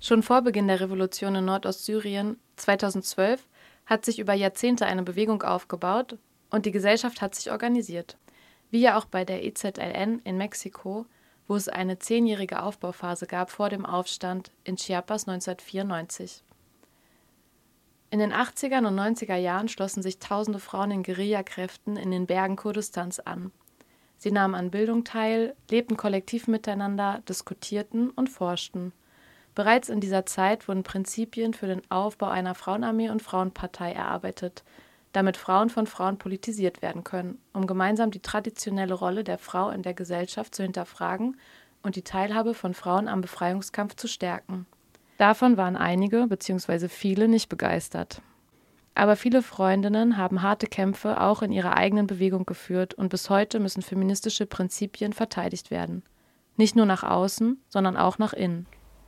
Schon vor Beginn der Revolution in Nordostsyrien 2012 hat sich über Jahrzehnte eine Bewegung aufgebaut und die Gesellschaft hat sich organisiert. Wie ja auch bei der EZLN in Mexiko, wo es eine 10-jährige Aufbauphase gab vor dem Aufstand in Chiapas 1994. In den 80er und 90er Jahren schlossen sich tausende Frauen in Guerillakräften in den Bergen Kurdistans an. Sie nahmen an Bildung teil, lebten kollektiv miteinander, diskutierten und forschten. Bereits in dieser Zeit wurden Prinzipien für den Aufbau einer Frauenarmee und Frauenpartei erarbeitet, damit Frauen von Frauen politisiert werden können, um gemeinsam die traditionelle Rolle der Frau in der Gesellschaft zu hinterfragen und die Teilhabe von Frauen am Befreiungskampf zu stärken. Davon waren einige bzw. viele nicht begeistert. Aber viele Freundinnen haben harte Kämpfe auch in ihrer eigenen Bewegung geführt und bis heute müssen feministische Prinzipien verteidigt werden. Nicht nur nach außen, sondern auch nach innen.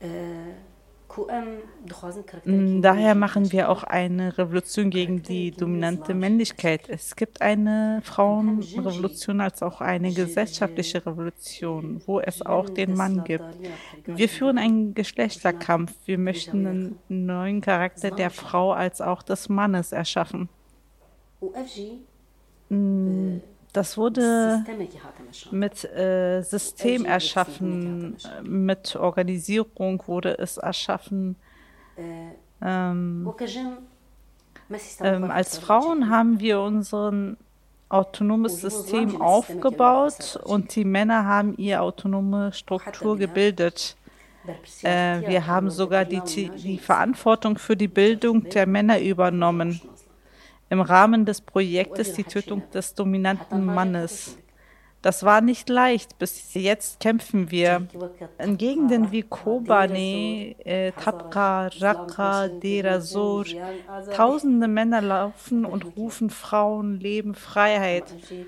Daher machen wir auch eine Revolution gegen die dominante Männlichkeit. Es gibt eine Frauenrevolution als auch eine gesellschaftliche Revolution, wo es auch den Mann gibt. Wir führen einen Geschlechterkampf. Wir möchten einen neuen Charakter der Frau als auch des Mannes erschaffen. Das wurde mit System erschaffen, mit Organisierung wurde es erschaffen. Als Frauen haben wir unser autonomes System aufgebaut und die Männer haben ihre autonome Struktur gebildet. Wir haben sogar die Verantwortung für die Bildung der Männer übernommen. Im Rahmen des Projektes die Tötung des dominanten Mannes. Das war nicht leicht, bis jetzt kämpfen wir. In Gegenden wie Kobane, Tabqa, Raqqa, Deir ez-Zor, tausende Männer laufen und rufen Frauen, Leben, Freiheit.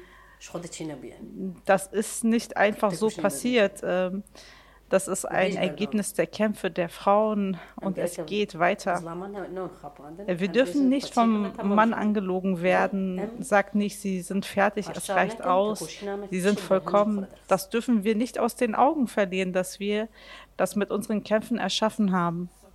Das ist nicht einfach so passiert. Das ist ein Ergebnis der Kämpfe der Frauen und es geht weiter. Wir dürfen nicht vom Mann angelogen werden. Sagt nicht, sie sind fertig, es reicht aus, sie sind vollkommen. Das dürfen wir nicht aus den Augen verlieren, dass wir das mit unseren Kämpfen erschaffen haben.